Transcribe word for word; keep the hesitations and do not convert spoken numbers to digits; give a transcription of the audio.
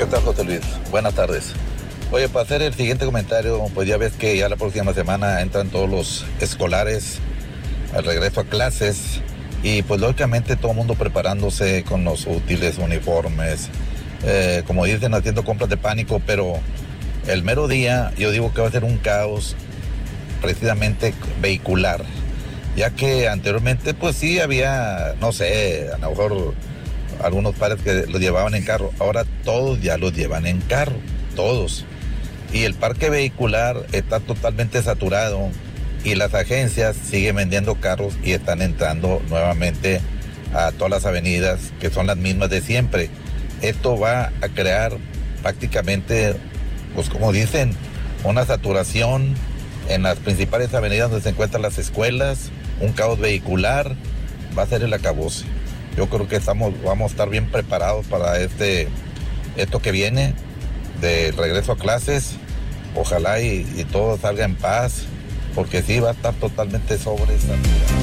¿Qué tal, José Luis? Buenas tardes. Oye, para hacer el siguiente comentario, pues ya ves que ya la próxima semana entran todos los escolares al regreso a clases y pues lógicamente todo el mundo preparándose con los útiles, uniformes, eh, como dicen, haciendo compras de pánico, pero el mero día yo digo que va a ser un caos precisamente vehicular, ya que anteriormente pues sí había, no sé, a lo mejor algunos padres que los llevaban en carro, ahora todos ya los llevan en carro, todos. Y el parque vehicular está totalmente saturado y las agencias siguen vendiendo carros y están entrando nuevamente a todas las avenidas que son las mismas de siempre. Esto va a crear prácticamente, pues como dicen, una saturación en las principales avenidas donde se encuentran las escuelas, un caos vehicular, va a ser el acabose. Yo creo que estamos, vamos a estar bien preparados para este, esto que viene del regreso a clases. Ojalá y, y todo salga en paz, porque sí va a estar totalmente sobresaturado.